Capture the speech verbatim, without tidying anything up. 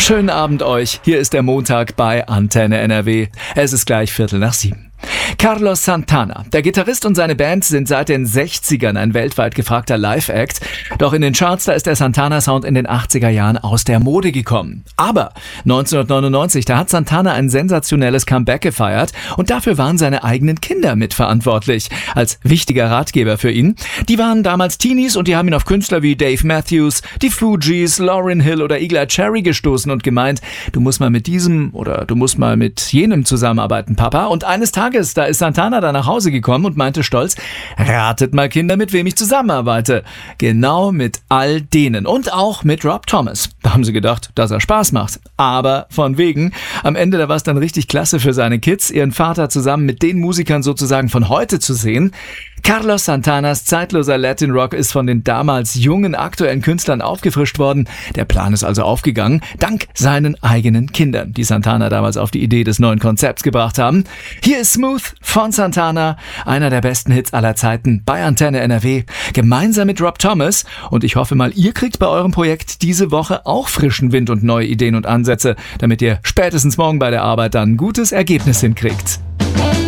Schönen Abend euch. Hier ist der Montag bei Antenne N R W. Es ist gleich Viertel nach sieben. Carlos Santana, der Gitarrist und seine Band sind seit den sechzigern ein weltweit gefragter Live-Act. Doch in den Charts, da ist der Santana-Sound in den achtziger Jahren aus der Mode gekommen. Aber neunzehnhundertneunundneunzig, da hat Santana ein sensationelles Comeback gefeiert und dafür waren seine eigenen Kinder mitverantwortlich. Als wichtiger Ratgeber für ihn. Die waren damals Teenies und die haben ihn auf Künstler wie Dave Matthews, die Fugees, Lauryn Hill oder Eagle-Eye Cherry gestoßen und gemeint, du musst mal mit diesem oder du musst mal mit jenem zusammenarbeiten, Papa. Und eines Tages Da ist Santana da nach Hause gekommen und meinte stolz, ratet mal Kinder, mit wem ich zusammenarbeite. Genau mit all denen und auch mit Rob Thomas. Da haben sie gedacht, dass er Spaß macht. Aber von wegen, am Ende da war es dann richtig klasse für seine Kids, ihren Vater zusammen mit den Musikern sozusagen von heute zu sehen. Carlos Santanas zeitloser Latin Rock ist von den damals jungen aktuellen Künstlern aufgefrischt worden. Der Plan ist also aufgegangen, dank seinen eigenen Kindern, die Santana damals auf die Idee des neuen Konzepts gebracht haben. Hier ist Smooth von Santana, einer der besten Hits aller Zeiten bei Antenne N R W, gemeinsam mit Rob Thomas. Und ich hoffe mal, ihr kriegt bei eurem Projekt diese Woche auch frischen Wind und neue Ideen und Ansätze, damit ihr spätestens morgen bei der Arbeit dann ein gutes Ergebnis hinkriegt.